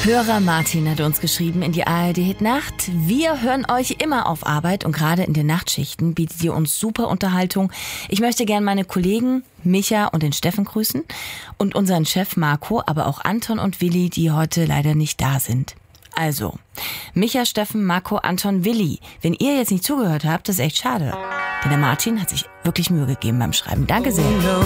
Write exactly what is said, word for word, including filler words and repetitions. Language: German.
Hörer Martin hat uns geschrieben in die A R D Hit Nacht. Wir hören euch immer auf Arbeit und gerade in den Nachtschichten bietet ihr uns super Unterhaltung. Ich möchte gerne meine Kollegen Micha und den Steffen grüßen und unseren Chef Marco, aber auch Anton und Willi, die heute leider nicht da sind. Also, Micha, Steffen, Marco, Anton, Willi. Wenn ihr jetzt nicht zugehört habt, das ist echt schade. Denn der Martin hat sich wirklich Mühe gegeben beim Schreiben. Danke sehr.